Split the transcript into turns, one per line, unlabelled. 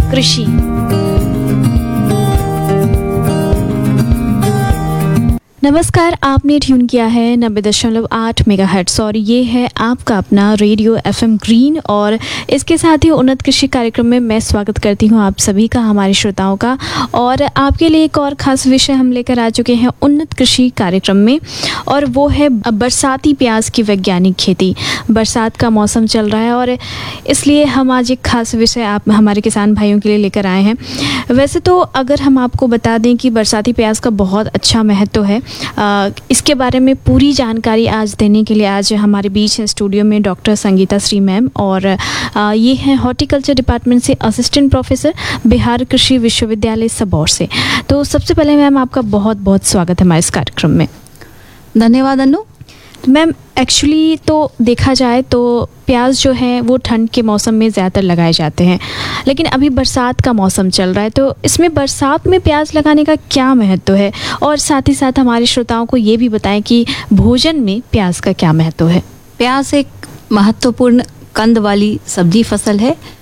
कृषि। नमस्कार, आपने ट्यून किया है 90.8 मेगाहर्ट्ज़ और ये है आपका अपना रेडियो एफएम ग्रीन और इसके साथ ही उन्नत कृषि कार्यक्रम में मैं स्वागत करती हूँ आप सभी का, हमारे श्रोताओं का। और आपके लिए एक और ख़ास विषय हम लेकर आ चुके हैं उन्नत कृषि कार्यक्रम में, और वो है बरसाती प्याज की वैज्ञानिक खेती। बरसात का मौसम चल रहा है और इसलिए हम आज एक ख़ास विषय आप हमारे किसान भाइयों के लिए लेकर आए हैं। वैसे तो अगर हम आपको बता दें कि बरसाती प्याज का बहुत अच्छा महत्व है, इसके बारे में पूरी जानकारी आज देने के लिए आज हमारे बीच स्टूडियो में डॉक्टर संगीता श्री मैम, और ये हैं हॉर्टिकल्चर डिपार्टमेंट से असिस्टेंट प्रोफेसर, बिहार कृषि विश्वविद्यालय सबौर से। तो सबसे पहले मैम आपका बहुत बहुत स्वागत है हमारे इस कार्यक्रम में।
धन्यवाद अनु।
मैम एक्चुअली तो देखा जाए तो प्याज जो है वो ठंड के मौसम में ज़्यादातर लगाए जाते हैं, लेकिन अभी बरसात का मौसम चल रहा है, तो इसमें बरसात में प्याज लगाने का क्या महत्व है, और साथ ही साथ हमारे श्रोताओं को ये भी बताएं कि भोजन में प्याज का क्या महत्व है।
प्याज एक महत्वपूर्ण कंद वाली सब्जी फसल है